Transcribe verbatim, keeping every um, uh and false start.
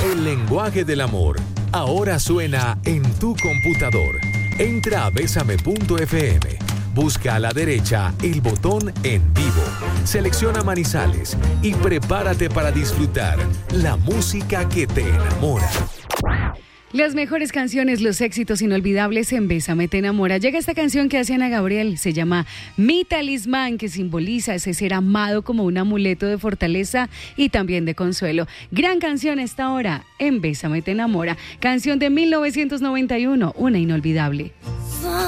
El lenguaje del amor ahora suena en tu computador. Entra a besame punto efe eme. Busca a la derecha el botón En Vivo. Selecciona Manizales y prepárate para disfrutar la música que te enamora. Las mejores canciones, los éxitos inolvidables en Bésame te enamora. Llega esta canción que hace Ana Gabriel, se llama Mi Talismán, que simboliza ese ser amado como un amuleto de fortaleza y también de consuelo. Gran canción esta hora en Bésame te enamora. Canción de mil novecientos noventa y uno, una inolvidable.